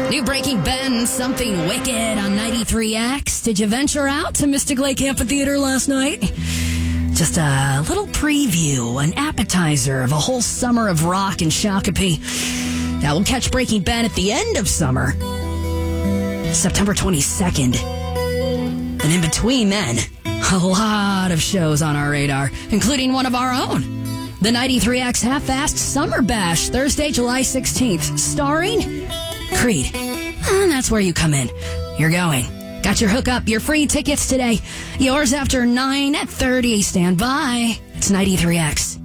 New Breaking Ben, Something Wicked on 93X. Did you venture out to Mystic Lake Amphitheater last night? Just a little preview, an appetizer of a whole summer of rock and Shakopee. Now we'll catch Breaking Ben at the end of summer, September 22nd. And in between then, a lot of shows on our radar, including one of our own. The 93X Half-Assed Summer Bash, Thursday, July 16th, starring Creed. And that's where you come in. You're going. Got your hookup, your free tickets today. Yours after 9:30. Stand by. It's 93X.